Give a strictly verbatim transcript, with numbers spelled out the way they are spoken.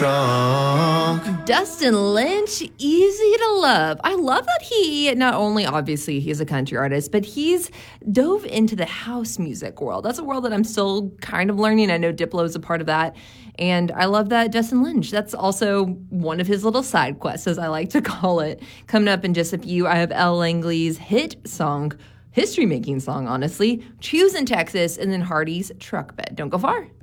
drunk. Dustin Lynch, Easy to Love. I love that he, not only obviously he's a country artist, but he's dove into the house music world. That's a world that I'm still kind of learning. I know Diplo is a part of that. And I love that Dustin Lynch. That's also one of his little side quests, as I like to call it. Coming up in just a few, I have Elle Langley's hit song, history-making song, honestly, Choose in Texas, and then Hardy's Truck Bed. Don't go far.